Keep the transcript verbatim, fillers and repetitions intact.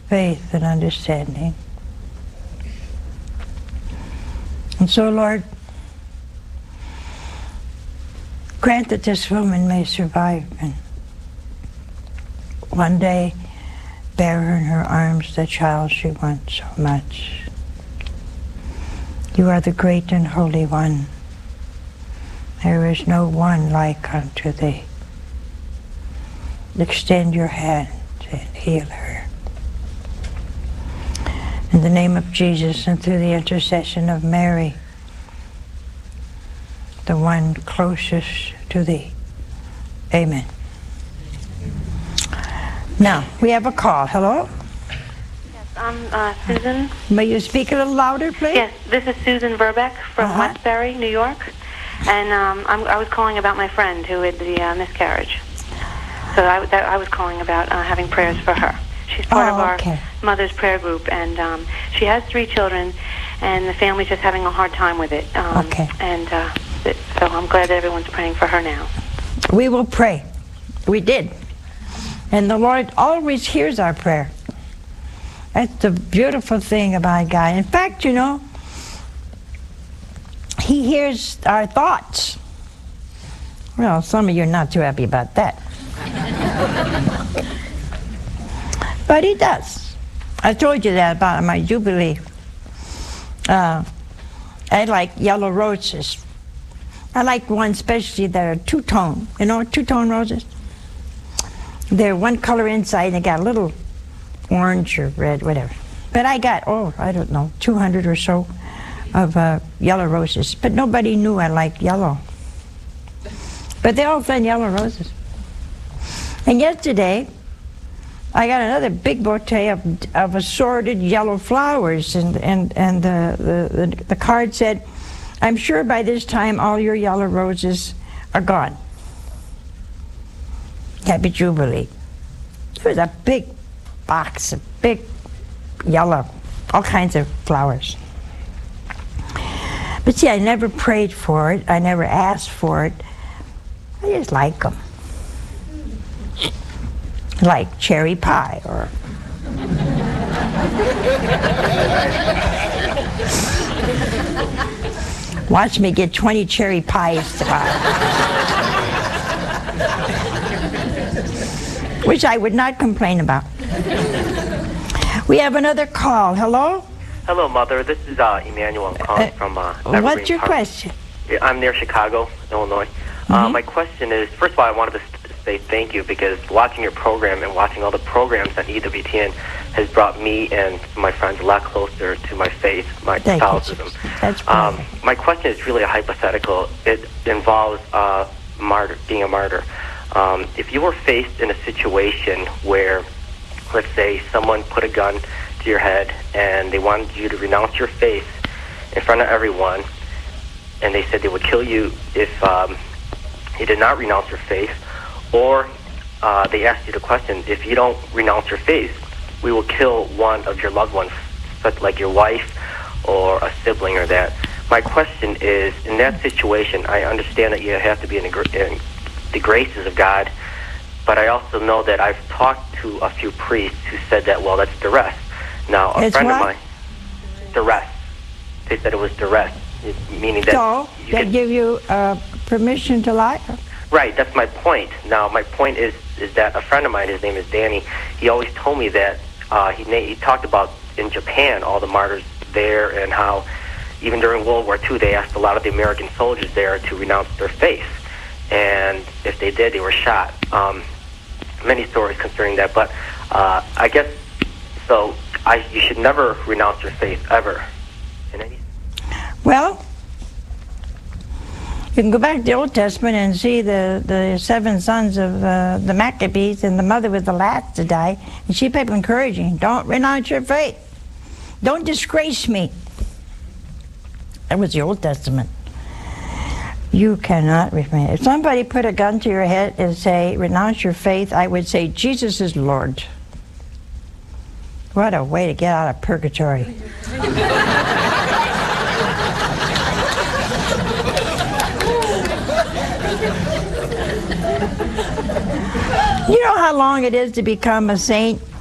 faith and understanding. And so, Lord, grant that this woman may survive and one day bear in her arms the child she wants so much. You are the great and holy one. There is no one like unto thee. Extend your hand and heal her. In the name of Jesus and through the intercession of Mary, the one closest to thee. Amen. Now, we have a call. Hello? Yes, I'm uh, Susan. May you speak a little louder, please? Yes, this is Susan Verbeck from Uh-huh. Westbury, New York. And um, I'm, I was calling about my friend who had the uh, miscarriage. So I, that, I was calling about uh, having prayers for her. She's part Oh, of our okay. mother's prayer group, and um, she has three children, and the family's just having a hard time with it. Um, Okay. And uh, it, so I'm glad that everyone's praying for her now. We will pray. We did. And the Lord always hears our prayer. That's the beautiful thing about God. In fact, you know, He hears our thoughts. Well, some of you are not too happy about that. But He does. I told you that about my Jubilee. Uh, I like yellow roses. I like one especially that are two-tone. You know, two-tone roses? They're one color inside and they got a little orange or red, whatever. But I got, oh, I don't know, two hundred or so of uh, yellow roses. But nobody knew I liked yellow. But they all send yellow roses. And yesterday, I got another big bouquet of, of assorted yellow flowers, and, and, and the, the, the, the card said, I'm sure by this time all your yellow roses are gone. Happy Jubilee. It was a big box of big yellow, all kinds of flowers. But see, I never prayed for it. I never asked for it. I just like them. Like cherry pie or watch me get twenty cherry pies to buy. Which I would not complain about. We have another call. Hello? Hello, Mother. This is uh, Emmanuel. I'm calling Uh, from uh, Evergreen What's your Park. question? Yeah, I'm near Chicago, Illinois. Mm-hmm. Uh, my question is, first of all, I wanted to s- say thank you because watching your program and watching all the programs on E W T N has brought me and my friends a lot closer to my faith, my Thank you, Catholicism. Jesus. That's Um, brilliant. my question is really a hypothetical. It involves uh, martyr, being a martyr. Um, if you were faced in a situation where, let's say, someone put a gun to your head and they wanted you to renounce your faith in front of everyone, and they said they would kill you if um, you did not renounce your faith, or uh, they asked you the question, if you don't renounce your faith, we will kill one of your loved ones, such like your wife or a sibling or that. My question is, in that situation, I understand that you have to be in the, gr- in the graces of God, but I also know that I've talked to a few priests who said that, well, that's duress. Now, a It's friend what? of mine, duress. They said it was duress, meaning that So, you they can, give you uh, permission to lie? right, that's my point. Now, my point is is that a friend of mine, his name is Danny, he always told me that uh, he, na- he talked about in Japan, all the martyrs there, and how even during World War Two, they asked a lot of the American soldiers there to renounce their faith. And if they did, they were shot. Um, many stories concerning that, but uh, I guess, so I, you should never renounce your faith, ever. In any Well, you can go back to the Old Testament and see the, the seven sons of uh, the Maccabees, and the mother was the last to die, and she kept encouraging, don't renounce your faith. Don't disgrace me. That was the Old Testament. You cannot remain. If somebody put a gun to your head and say, renounce your faith, I would say, Jesus is Lord. What a way to get out of purgatory. You know how long it is to become a saint?